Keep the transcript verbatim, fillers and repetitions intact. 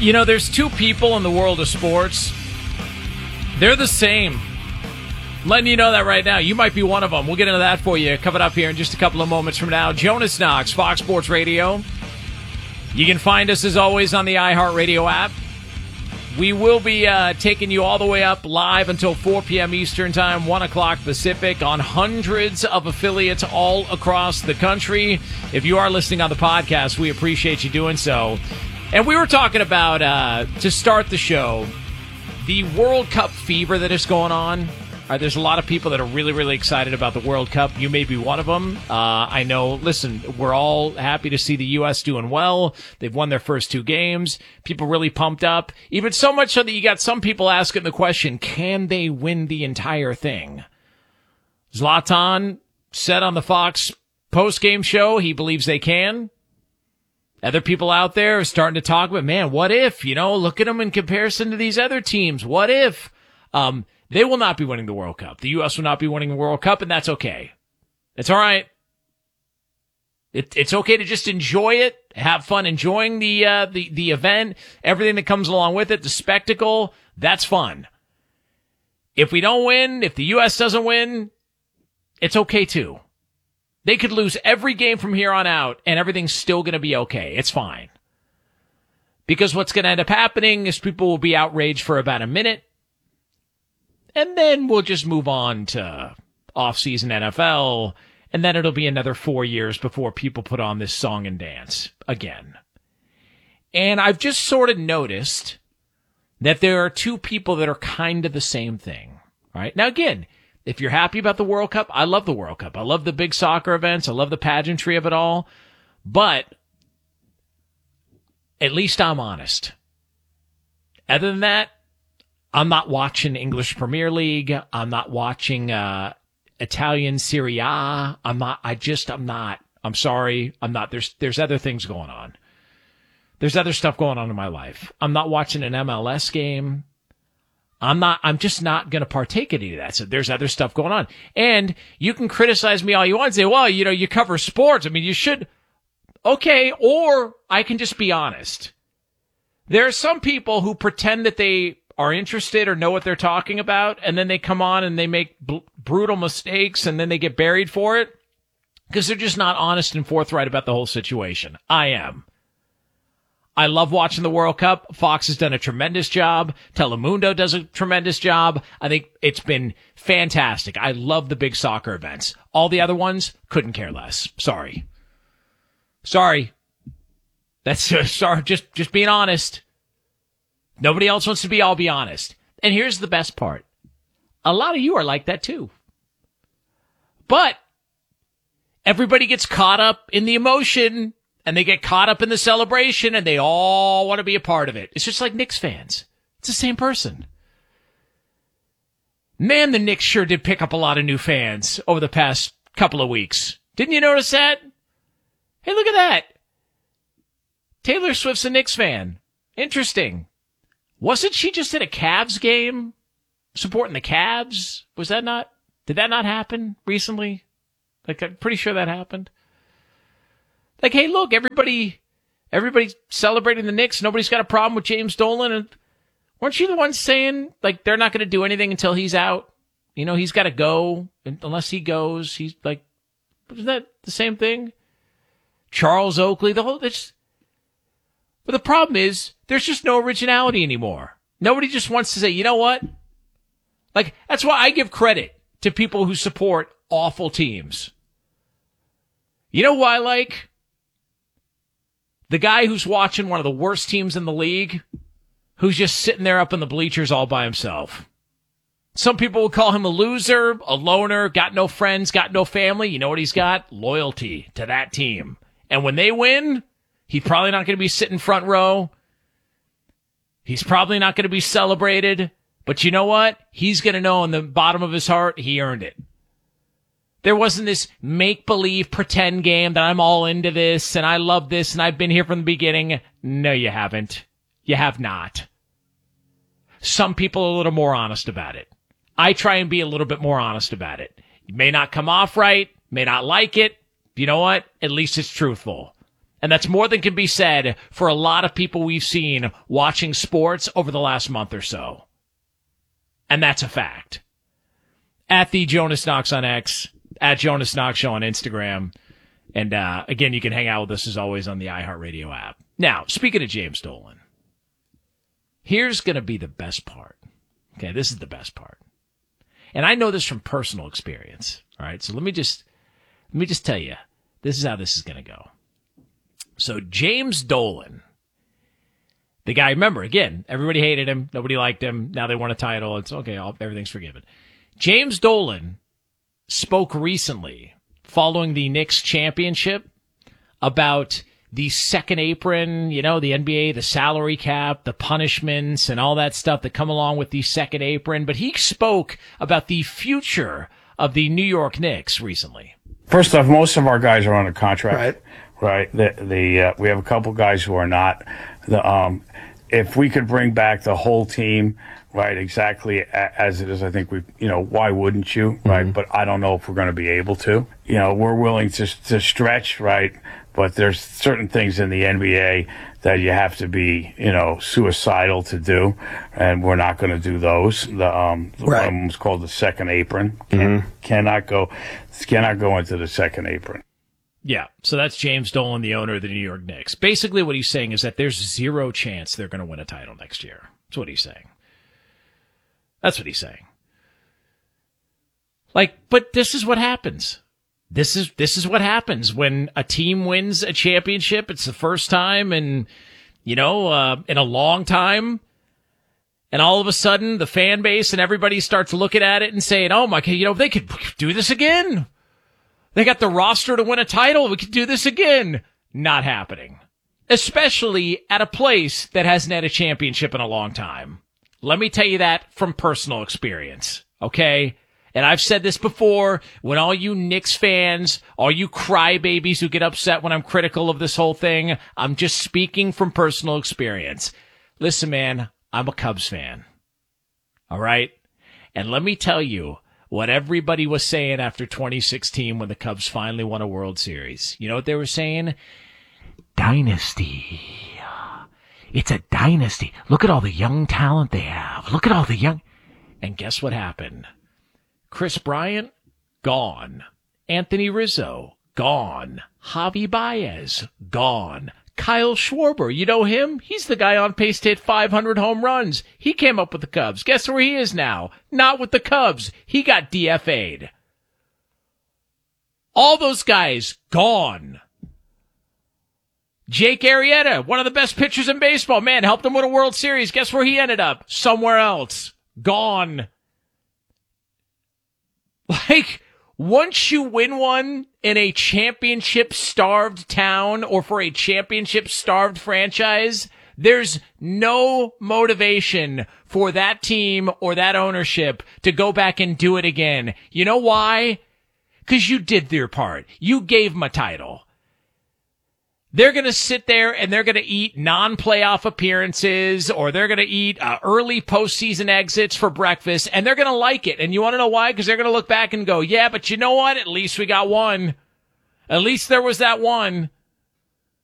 You know, there's two people in the world of sports. They're the same. I'm letting you know that right now. You might be one of them. We'll get into that for you coming up here in just a couple of moments from now. Jonas Knox, Fox Sports Radio. You can find us, as always, on the iHeartRadio app. We will be uh, taking you all the way up live until four p.m. Eastern Time, one o'clock Pacific, on hundreds of affiliates all across the country. If you are listening on the podcast, we appreciate you doing so. And we were talking about, uh, to start the show, the World Cup fever that is going on. Uh, there's a lot of people that are really, really excited about the World Cup. You may be one of them. Uh, I know, listen, we're all happy to see the U S doing well. They've won their first two games. People really pumped up. Even so much so that you got some people asking the question, can they win the entire thing? Zlatan said on the Fox post-game show he believes they can. Other people out there are starting to talk about, man, what if? You know, look at them in comparison to these other teams. What if? Um... They will not be winning the World Cup. The U S will not be winning the World Cup, and that's okay. It's all right. It, it's okay to just enjoy it, have fun enjoying the, uh, the, the event, everything that comes along with it, the spectacle. That's fun. If we don't win, if the U S doesn't win, it's okay too. They could lose every game from here on out, and everything's still going to be okay. It's fine. Because what's going to end up happening is people will be outraged for about a minute, and then we'll just move on to off-season N F L, and then it'll be another four years before people put on this song and dance again. And I've just sort of noticed that there are two people that are kind of the same thing. All right? Now, again, if you're happy about the World Cup, I love the World Cup. I love the big soccer events. I love the pageantry of it all. But at least I'm honest. Other than that, I'm not watching English Premier League. I'm not watching uh, Italian Serie A. I'm not. I just. I'm not. I'm sorry. I'm not. There's. There's other things going on. There's other stuff going on in my life. I'm not watching an M L S game. I'm not. I'm just not going to partake in any of that. So there's other stuff going on. And you can criticize me all you want and say, well, you know, you cover sports. I mean, you should. Okay. Or I can just be honest. There are some people who pretend that they are interested or know what they're talking about, and then they come on and they make bl- brutal mistakes, and then they get buried for it because they're just not honest and forthright about the whole situation. I am. I love watching the World Cup. Fox has done a tremendous job. Telemundo does a tremendous job. I think it's been fantastic. I love the big soccer events. All the other ones, couldn't care less. Sorry. Sorry. That's uh, sorry. Just, just being honest. Nobody else wants to be, I'll be honest. And here's the best part. A lot of you are like that too. But everybody gets caught up in the emotion, and they get caught up in the celebration, and they all want to be a part of it. It's just like Knicks fans. It's the same person. Man, the Knicks sure did pick up a lot of new fans over the past couple of weeks. Didn't you notice that? Hey, look at that. Taylor Swift's a Knicks fan. Interesting. Wasn't she just at a Cavs game supporting the Cavs? Was that not, did that not happen recently? Like, I'm pretty sure that happened. Like, hey, look, everybody, everybody's celebrating the Knicks. Nobody's got a problem with James Dolan. And weren't you the ones saying, like, they're not going to do anything until he's out? You know, he's got to go. And unless he goes, he's like, isn't that the same thing? Charles Oakley, the whole, it's, but the problem is, there's just no originality anymore. Nobody just wants to say, you know what? Like, that's why I give credit to people who support awful teams. You know who I like? The guy who's watching one of the worst teams in the league, who's just sitting there up in the bleachers all by himself. Some people will call him a loser, a loner, got no friends, got no family. You know what he's got? Loyalty to that team. And when they win, he's probably not going to be sitting front row. He's probably not going to be celebrated. But you know what? He's going to know in the bottom of his heart, he earned it. There wasn't this make-believe pretend game that I'm all into this and I love this and I've been here from the beginning. No, you haven't. You have not. Some people are a little more honest about it. I try and be a little bit more honest about it. It may not come off right, may not like it. You know what? At least it's truthful. And that's more than can be said for a lot of people we've seen watching sports over the last month or so. And that's a fact. At the Jonas Knox on X, at Jonas Knox Show on Instagram. And uh, again, you can hang out with us as always on the iHeartRadio app. Now, speaking of James Dolan, here's going to be the best part. Okay, this is the best part. And I know this from personal experience. All right, so let me just let me just tell you, this is how this is going to go. So James Dolan, the guy, remember, again, everybody hated him. Nobody liked him. Now they won a title. It's okay. All, everything's forgiven. James Dolan spoke recently following the Knicks championship about the second apron, you know, the N B A, the salary cap, the punishments, and all that stuff that come along with the second apron. But he spoke about the future of the New York Knicks recently. First off, most of our guys are on a contract. Right. Right. The, the uh, we have a couple guys who are not. The um, if we could bring back the whole team, right, exactly a, as it is, I think we, you know, why wouldn't you, right? Mm-hmm. But I don't know if we're going to be able to. You know, we're willing to to stretch, right? But there's certain things in the N B A that you have to be, you know, suicidal to do, and we're not going to do those. The um, right. One of them is called the second apron. Can, mm-hmm. Cannot go, cannot go into the second apron. Yeah, so that's James Dolan, the owner of the New York Knicks. Basically what he's saying is that there's zero chance they're going to win a title next year. That's what he's saying. That's what he's saying. Like, but this is what happens. This is this is what happens when a team wins a championship. It's the first time in, you know, uh, in a long time. And all of a sudden, the fan base and everybody starts looking at it and saying, oh, my God, you know, they could do this again. They got the roster to win a title. We could do this again. Not happening. Especially at a place that hasn't had a championship in a long time. Let me tell you that from personal experience, okay? And I've said this before, when all you Knicks fans, all you crybabies who get upset when I'm critical of this whole thing, I'm just speaking from personal experience. Listen, man, I'm a Cubs fan. All right? And let me tell you what everybody was saying after twenty sixteen when the Cubs finally won a World Series. You know what they were saying? Dynasty. It's a dynasty. Look at all the young talent they have. Look at all the young... And guess what happened? Chris Bryant, gone. Anthony Rizzo, gone. Javi Baez, gone. Kyle Schwarber, you know him? He's the guy on pace to hit five hundred home runs. He came up with the Cubs. Guess where he is now? Not with the Cubs. He got D F A'd. All those guys, gone. Jake Arrieta, one of the best pitchers in baseball. Man, helped him win a World Series. Guess where he ended up? Somewhere else. Gone. Like, once you win one in a championship-starved town or for a championship-starved franchise, there's no motivation for that team or that ownership to go back and do it again. You know why? Because you did your part. You gave them a title. They're going to sit there and they're going to eat non-playoff appearances or they're going to eat uh, early postseason exits for breakfast and they're going to like it. And you want to know why? Because they're going to look back and go, yeah, but you know what? At least we got one. At least there was that one.